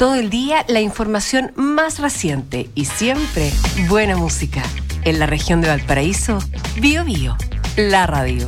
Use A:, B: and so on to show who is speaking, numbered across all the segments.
A: Todo el día la información más reciente y siempre buena música. En la región de Valparaíso, Bío Bío, la radio.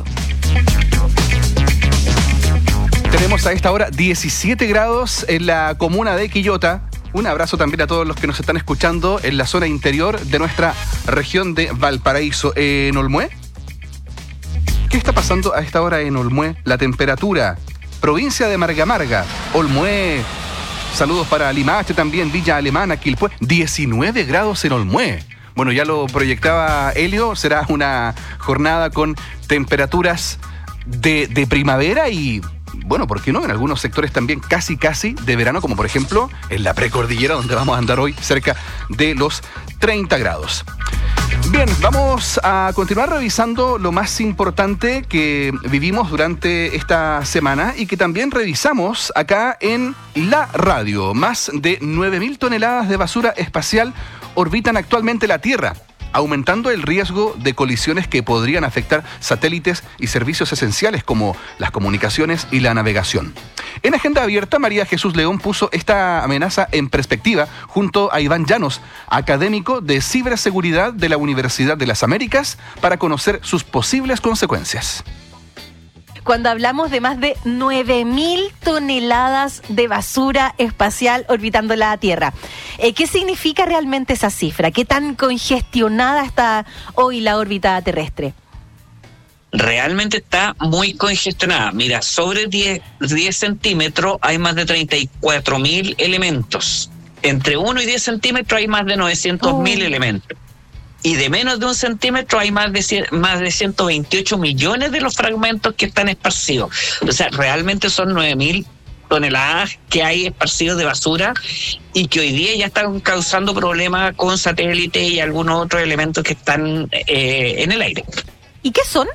B: Tenemos a esta hora 17 grados en la comuna de Quillota. Un abrazo también a todos los que nos están escuchando en la zona interior de nuestra región de Valparaíso. ¿En Olmué? ¿Qué está pasando a esta hora en Olmué? La temperatura. Provincia de Marga Marga, Olmué. Saludos para Limache también, Villa Alemana, Quilpué. 19 grados en Olmué. Bueno, ya lo proyectaba Helio, será una jornada con temperaturas de primavera y, bueno, ¿por qué no? En algunos sectores también casi de verano, como por ejemplo en la precordillera, donde vamos a andar hoy cerca de los 30 grados. Bien, vamos a continuar revisando lo más importante que vivimos durante esta semana y que también revisamos acá en la radio. Más de 9.000 toneladas de basura espacial orbitan actualmente la Tierra, aumentando el riesgo de colisiones que podrían afectar satélites y servicios esenciales como las comunicaciones y la navegación. En Agenda Abierta, María Jesús León puso esta amenaza en perspectiva junto a Iván Llanos, académico de ciberseguridad de la Universidad de las Américas, para conocer sus posibles consecuencias.
C: Cuando hablamos de más de 9.000 toneladas de basura espacial orbitando la Tierra. ¿Qué significa realmente esa cifra? ¿Qué tan congestionada está hoy la órbita terrestre?
D: Realmente está muy congestionada. Mira, sobre 10 centímetros hay más de 34.000 elementos. Entre 1 y 10 centímetros hay más de 900.000 elementos. Y de menos de 1 centímetro hay más de 128 millones de los fragmentos que están esparcidos. O sea, realmente son 9.000 toneladas que hay esparcidos de basura y que hoy día ya están causando problemas con satélites y algunos otros elementos que están en el aire.
C: ¿Y qué son?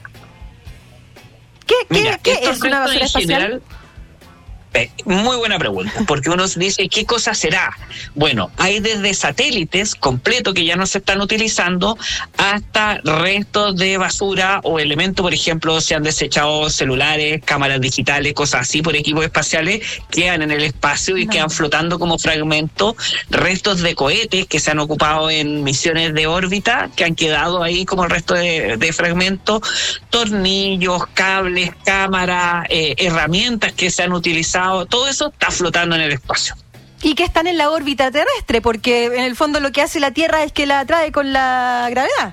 C: ¿Qué es una basura espacial?
D: Muy buena pregunta, porque uno dice, ¿qué cosa será? Bueno, hay desde satélites completos que ya no se están utilizando hasta restos de basura o elementos, por ejemplo, se han desechado celulares, cámaras digitales, cosas así por equipos espaciales, quedan en el espacio y quedan flotando como fragmentos, restos de cohetes que se han ocupado en misiones de órbita, que han quedado ahí como el resto de fragmentos, tornillos, cables, cámaras, herramientas que se han utilizado. Todo eso está flotando en el espacio.
C: Y que están en la órbita terrestre, porque en el fondo lo que hace la Tierra es que la atrae con la gravedad.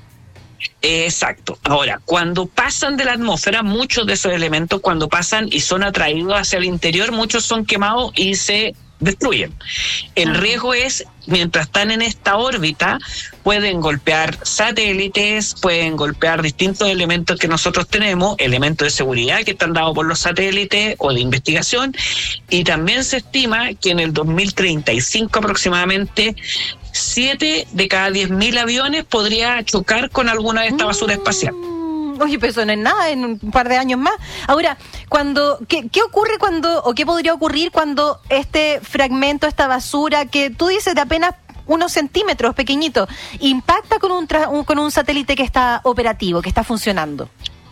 D: Exacto. Ahora, cuando pasan de la atmósfera, muchos de esos elementos, cuando pasan y son atraídos hacia el interior, muchos son quemados y se destruyen. El riesgo es, mientras están en esta órbita, pueden golpear satélites, pueden golpear distintos elementos que nosotros tenemos, elementos de seguridad que están dados por los satélites o de investigación, y también se estima que en el 2035 aproximadamente 7 de cada 10.000 aviones podría chocar con alguna de esta basura espacial.
C: Oye, pero eso no es nada, en un par de años más. Ahora, ¿qué ocurre o qué podría ocurrir cuando este fragmento, esta basura, que tú dices de apenas unos centímetros, pequeñito, impacta con un satélite que está operativo, que está funcionando?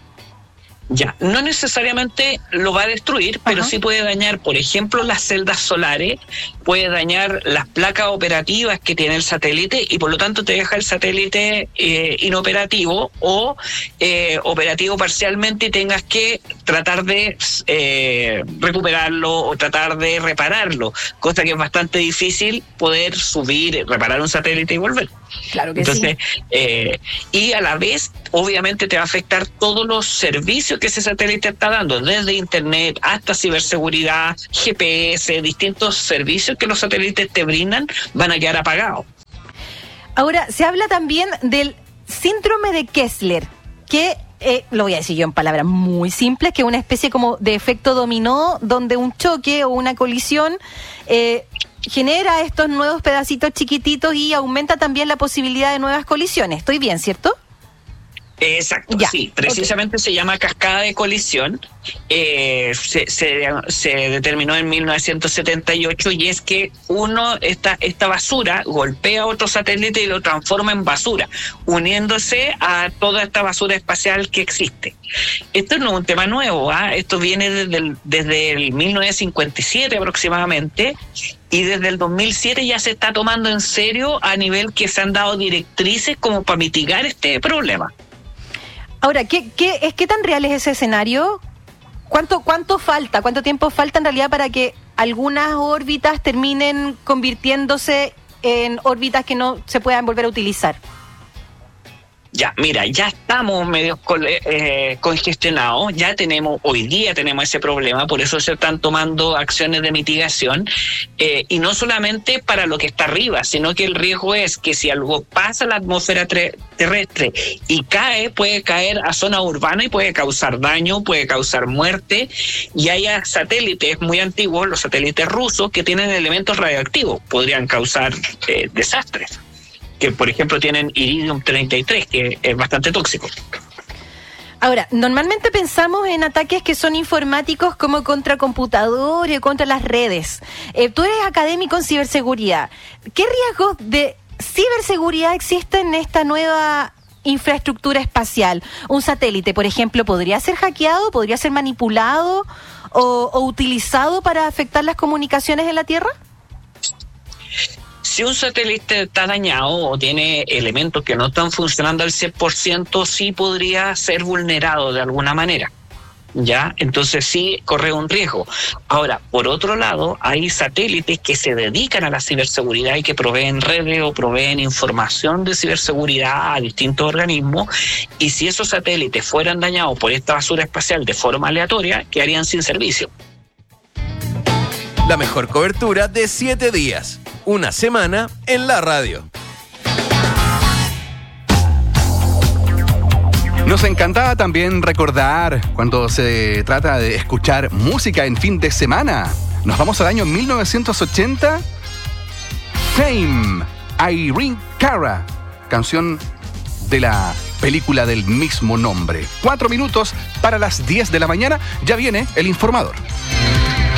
D: Ya, no necesariamente lo va a destruir, pero sí puede dañar, por ejemplo, las celdas solares, puede dañar las placas operativas que tiene el satélite y por lo tanto te deja el satélite inoperativo o operativo parcialmente y tengas que tratar de recuperarlo o tratar de repararlo, cosa que es bastante difícil poder subir, reparar un satélite y volver.
C: Claro que
D: Entonces,
C: sí.
D: Y a la vez, obviamente, te va a afectar todos los servicios que ese satélite está dando, desde internet hasta ciberseguridad, GPS, distintos servicios que los satélites te brindan, van a quedar apagados.
C: Ahora, se habla también del síndrome de Kessler, que lo voy a decir yo en palabras muy simples, que es una especie como de efecto dominó, donde un choque o una colisión genera estos nuevos pedacitos chiquititos y aumenta también la posibilidad de nuevas colisiones. ¿Estoy bien, cierto?
D: Exacto,
C: Ya,
D: sí, precisamente se llama cascada de colisión. Se determinó en 1978 y es que esta basura golpea otro satélite y lo transforma en basura, uniéndose a toda esta basura espacial que existe. Esto no es un tema nuevo, esto viene desde el 1957 aproximadamente, y desde el 2007 ya se está tomando en serio a nivel que se han dado directrices como para mitigar este problema.
C: Ahora, ¿qué tan real es ese escenario? ¿Cuánto tiempo falta en realidad para que algunas órbitas terminen convirtiéndose en órbitas que no se puedan volver a utilizar?
D: Ya, mira, ya estamos medio congestionados, hoy día tenemos ese problema, por eso se están tomando acciones de mitigación, y no solamente para lo que está arriba, sino que el riesgo es que si algo pasa a la atmósfera terrestre y puede caer a zona urbana y puede causar daño, puede causar muerte, y hay satélites muy antiguos, los satélites rusos, que tienen elementos radioactivos, podrían causar desastres. Que por ejemplo tienen iridium 33, que es bastante tóxico.
C: Ahora, normalmente pensamos en ataques que son informáticos como contra computadores, contra las redes. Tú eres académico en ciberseguridad. ¿Qué riesgos de ciberseguridad existen en esta nueva infraestructura espacial? ¿Un satélite, por ejemplo, podría ser hackeado, podría ser manipulado o utilizado para afectar las comunicaciones en la Tierra?
D: Si un satélite está dañado o tiene elementos que no están funcionando al 100%, sí podría ser vulnerado de alguna manera, ¿ya? Entonces sí corre un riesgo. Ahora, por otro lado, hay satélites que se dedican a la ciberseguridad y que proveen redes o proveen información de ciberseguridad a distintos organismos, y si esos satélites fueran dañados por esta basura espacial de forma aleatoria, quedarían sin servicio.
E: La mejor cobertura de 7 días. Una semana en la radio.
B: Nos encantaba también recordar cuando se trata de escuchar música en fin de semana. Nos vamos al año 1980. Fame, Irene Cara, canción de la película del mismo nombre. 4 minutos para las 10 de la mañana. Ya viene el informador.